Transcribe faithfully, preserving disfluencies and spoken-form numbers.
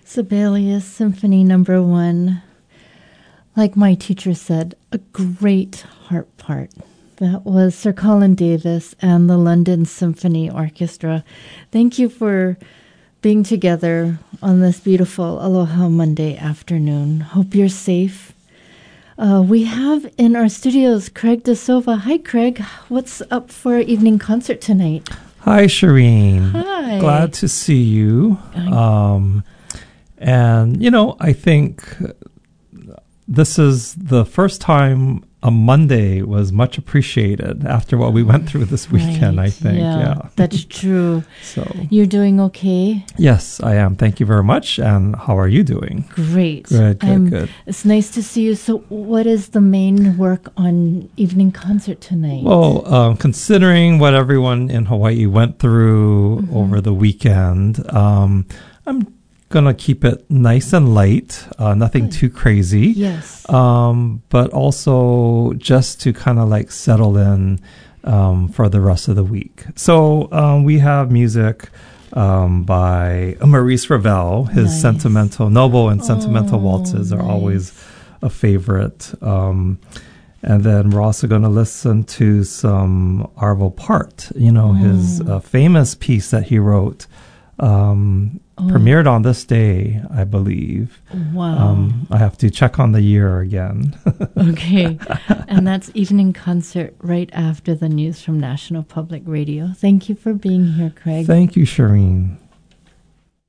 Sibelius Symphony Number One. Like my teacher said, a great harp part. That was Sir Colin Davis and the London Symphony Orchestra. Thank you for being together on this beautiful Aloha Monday afternoon. Hope you're safe. Uh, we have in our studios Craig DeSilva. Hi, Craig. What's up for our evening concert tonight? Hi, Shireen. Hi. Glad to see you. Um, and, you know, I think this is the first time a Monday was much appreciated after what we went through this weekend, right. I think. Yeah, yeah. That's true. So you're doing okay? Yes, I am. Thank you very much. And how are you doing? Great. Good, good, I'm, good. It's nice to see you. So what is the main work on evening concert tonight? Well, um, considering what everyone in Hawaii went through mm-hmm. over the weekend, um, I'm going to keep it nice and light, uh, nothing Good. too crazy. Yes. Um, but also just to kind of like settle in um, for the rest of the week. So um, we have music um, by Maurice Ravel. His nice. sentimental, noble and sentimental oh, waltzes are nice. always a favorite. Um, and then we're also going to listen to some Arvo Pärt, you know, oh. his uh, famous piece that he wrote. Um, oh. Premiered on this day, I believe. Wow. Um, I have to check on the year again. Okay. And that's evening concert right after the news from National Public Radio. Thank you for being here, Craig. Thank you, Shireen.